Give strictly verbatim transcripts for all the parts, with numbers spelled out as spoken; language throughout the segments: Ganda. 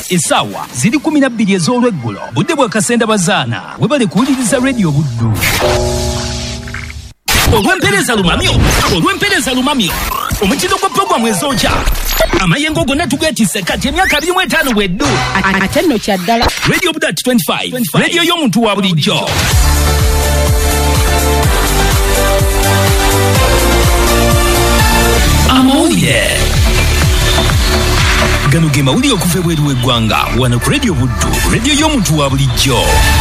Esawa ziri kumi na bbiri ez'olweggulo budde bwa kasenda bazaana we bali kuwuliriza Radio Buddu. Olw'empeereza lumamyo olw'empeereza lumamyo omutindo gwa puroguramu ez'okya amayengo gonna tugeetisse kati emyaka abiri mu etaano bweddu ate nno kyaddala. Radio Buddu twenty-five radio y'omuntu wa bulijjo. Amawulire gano ge mawulire okuva ebweru w'eggwanga wano ku Radio Buddu radio y'omuntu wa bulijjo.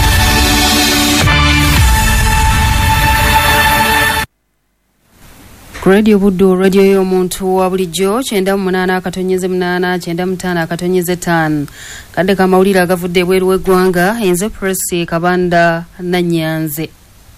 Radio Buddu radio y'omuntu wa bulijjo kyenda mu munaana akatonyeze munaana kyenda mu ttaano akatonyeze ttaano. Kadde ka mawulire agavudde ebweru w'eggwanga enze Presi Kabanda Nanyanze.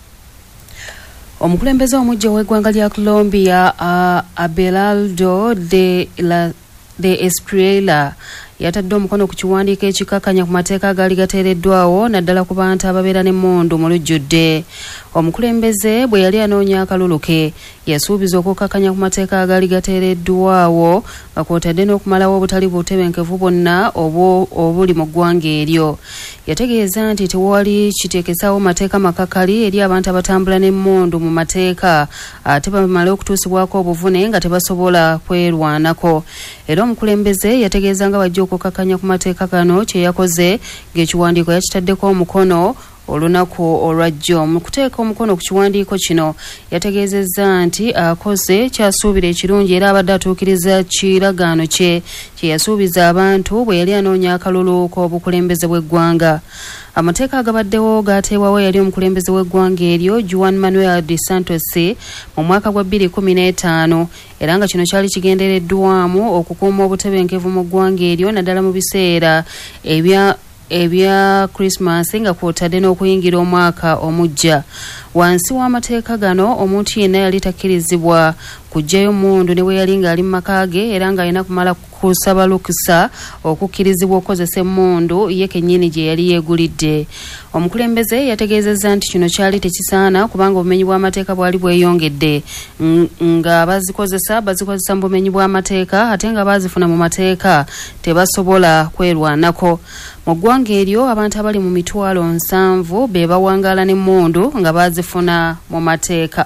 Omukulembeze omujja w'eggwanga lya Colombia uh, Abelardo de la de Espriella yatadde omukono ku kiwandiiko ekikakanya ku mateeka agaali gateereddwawo naddala ku bantu ababeera n'emmundu mu lujjudde. Omukulembeze bwe yali anoonya akalulu ke yasuubiza okukakanya ku mateeka agaali gateereddwawo nga kw'otadde n'okumalawo obutali butebenkevu bwonna obuli mu ggwanga eryo. Yategeeza nti tewali kiteekesaawo mateeka makakali eri abantu abatambula n'emmundu mu mateeka ate bamale okutuusibwako obuvune nga tebasobola kwerwanako. Era omukulembeze yategeeza nga bajja okukakanya ku mateeka gano kye yakoze ng'ekiwandiiko yakitaddeko omukono olunaku olwajjo. Mu kuteeka omukono ku kiwandiiko kino yategeezezza nti akoze kyasuubira ekirungi era abadde atuukiriza kiragaano kye kye yasuubiza abantu bwe yali anoonya akalulu k'obukulembeze bw'eggwanga. Amateeka agabaddewo gaateebwawo yali omukulembeze w'eggwanga eryo Juan Manuel de Santos mu mwaka gwa bbiri kumi n'etaano era nga kino kyali kigendereddwamu okukuuma obutebenkevu mu ggwanga eryo naddala mu biseera ebya ebya Christmas nga kw'otadde n'okuyingira omwaka omujja. Wansi w'amateeka gano omuntu yenna yali takkirizibwa kuggyayo mundu ne we yali ng'ali mu maka ge era ng'alina kumala kusaba lukisa okukkirizibwa okukozesa emmundu ye kennyini gye yali yeegulidde. Omukulembeze yategeezezza nti kino kyali tekisaana kubanga obumenyi bw'amateeka bwali bweyongedde nga bazikozesa bazikozesa mu bumenyi bw'amateeka ate nga bazifuna mu mateeka tebasobola kwerwanako. Mu ggwanga eryo abantu abali mu mitwalo nsanvu be bawangaala n'emmundu nga bazifuna mu mateeka.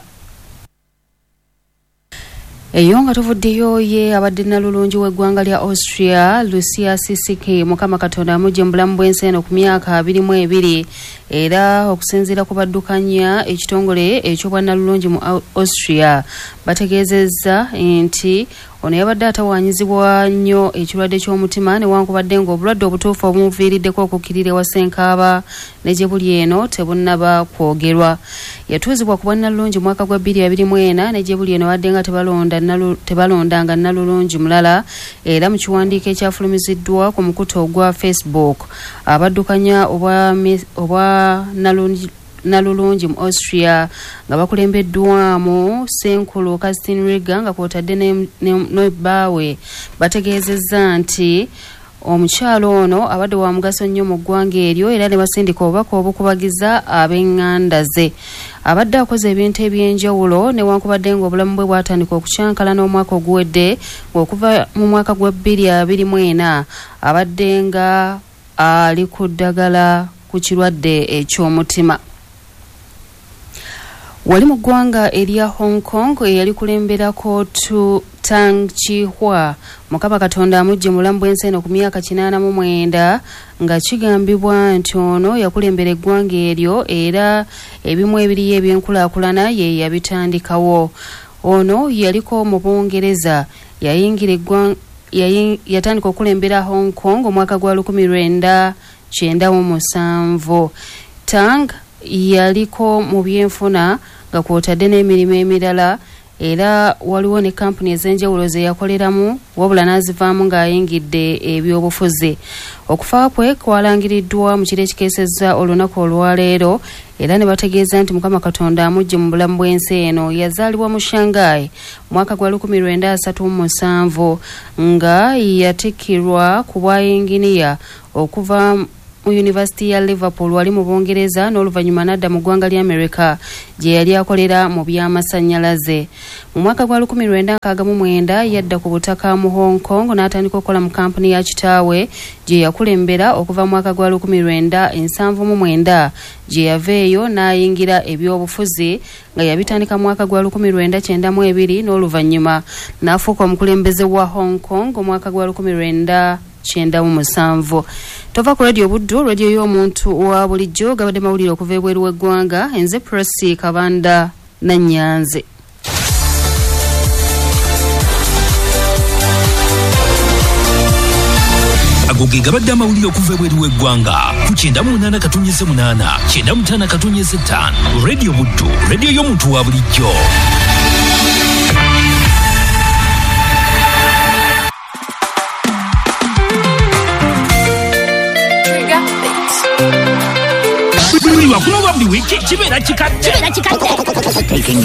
Eyo nga tuvuddeyo ye abadde nalulungi w'eggwanga lya Austria Lucia Sisiki Mukama Katonda amugye mu bulamu bw'ensi eno ku myaka abiri mu ebiri era okusinziira ku baddukanya ekitongole eky'obwannalulungi mu Austria bategeezezza nti ono yabadde atawaanyizibwa nnyo ekirwadde ky'omutima newankubadde ng'obulwadde obutuufu obumuviiriddeko okukkirira ewa Ssenkaaba ne gye buli eno tebunnaba kwogerwa. Yatuuzibwa ku bwannalulungi mu mwaka gwa bbiri abiri mu ena ne gye buli eno badde nga tebalonda tebalondanga nnalulungi mulala era mu kiwandiiko ekyafulumiziddwa ku mukutu ogwa Facebook abaddukanya obwa obwa nalulungi nalulungi mu Austria nga bakulembeddwamu Senkulu Kastin Riga nga kw'otadde n'ebbaawe bategeezezza nti omukyalo ono abadde wa mugaso nnyo mu ggwanga eryo era ne basindika obubaka obukubagiza ab'eŋŋanda ze. Abadde akoze ebintu eby'enjawulo newankubadde ng'obulamu bwe bwatandika okukyankala n'omwaka oguwedde ng'okuva mu mwaka gwa bbiri abiri mu ena abadde nga ali ku ddagala ku kirwadde eky'omutima. Wali mu ggwanga erya Hong Kong eyali kulemberako tu Tang Chi-hwa Mukama Katonda amugye mulamu bw'ensi eno ku myaka kinaana mu mwenda nga kigambibwa nti ono yakulembera eggwanga eryo era ebimu ebiriyo ebyenkulaakulana ye yabitandikawo. Ono yaliko mu Bungereza yayingira eggwanga yatandika okulembera Hong Kong omwaka gwa lukumi lwenda kyenda mu musanvu. Tang yaliko mu byenfuna nga kw'otadde n'emirimu emirala era waliwo ne kampuni ez'enjawulo ze yakoleramu wabula n'azivaamu ng'ayingidde ebyobufuzi. Okufa kwe kwalangiriddwa mu kiro ekikeesezza olunaku olwaleero era ne bategeeza nti Mukama Katonda amugye mu bulamu bw'ensi eno. Yazaalibwa mu Shanghai mwaka gwa lukumi lwenda asatu mu musanvu nga yatikkirwa ku bwayinginiya okuva mu University ya Liverpool wali mu Bungereza n'oluvannyuma n'adda mu ggwanga lya America gye yali akolera mu by'amasannyalaze. Mu mwaka gwa lukumi lwenda nkaaga mu mwenda yadda ku butaka mu Hong Kong n'atandika okukola mu kampuni ya kitaawe gye yakulembera okuva mu mwaka gwa lukumi lwenda ensanvu mu mwenda gye yaveeyo n'ayingira ebyobufuzi nga yabitandika mu mwaka gwa lukumi lwenda kyenda mu ebiri n'oluvannyuma n'afuuka omukulembeze wa Hong Kong omwaka gwa lukumi lwenda kyenda mu musanvu. Tova ku radio Buddu, radio y'omuntu wa bulijjo gabadde mawulire okuva ebweru w'eggwanga. Enze Presi Kabanda Nanyanze. Agoge gabadde amawulire okuva ebweru w'eggwanga ku kyenda mu munaana katonyeze munaana kyenda mu ttaano katonyeze ttaano. Radio Buddu, radio y'omuntu wa bulijjo. Buli wakuno wa buli wiiki kibeera kikadde. Kibeera kikadde.